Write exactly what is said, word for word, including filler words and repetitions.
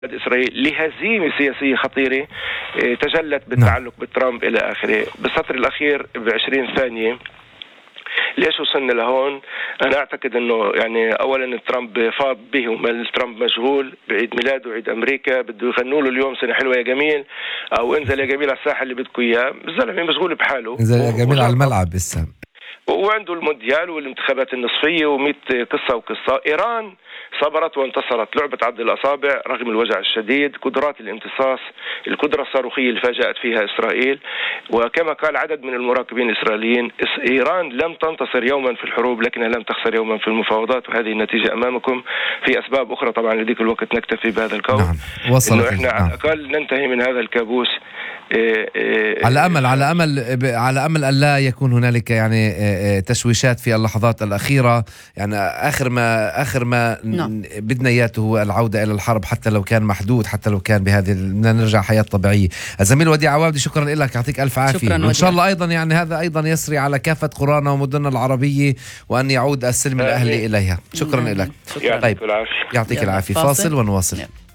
إسرائيل لهزيمة سياسية خطيرة تجلت بالتعلق بترامب إلى آخره. بالسطر الأخير بعشرين ثانية، ليش وصلنا لهون؟ أنا أعتقد أنه يعني أولا ترامب فاض به، ترامب مشغول بعيد ميلاده وعيد أمريكا، بده يغنوا له اليوم سنة حلوة يا جميل، أو انزل يا جميل على الساحة اللي بدكم إياه. الزلمة مشغول بحاله، انزل يا جميل على الملعب لسه، وعنده المونديال والانتخابات النصفية ومئة قصة وقصة. إيران صبرت وانتصرت، لعبت عض الأصابع رغم الوجع الشديد. قدرات الامتصاص، القدرة الصاروخية اللي فاجأت فيها إسرائيل، وكما قال عدد من المراقبين الإسرائيليين، إيران لم تنتصر يوما في الحروب لكنها لم تخسر يوما في المفاوضات، وهذه النتيجة أمامكم. في أسباب أخرى طبعا لديك الوقت نكتفي بهذا القول. نعم. وصلت. إنه إحنا نعم. على الأقل ننتهي من هذا الكابوس. إيه إيه على أمل على أمل على أمل أن لا يكون هنالك يعني تشويشات في اللحظات الأخيرة. يعني آخر ما آخر ما نعم. بدنا إياه هو العودة إلى الحرب، حتى لو كان محدود، حتى لو كان بهذه بدنا نرجع حياة طبيعية. الزميل وديع عوابدي، شكرا لك، يعطيك ألف عافية. وإن شاء الله أيضا يعني هذا أيضا يسري على كافة قرانا ومدننا العربية، وأن يعود السلم الأهلي إليها. شكرا لك. طيب. يعطيك العافية. فاصل ونواصل.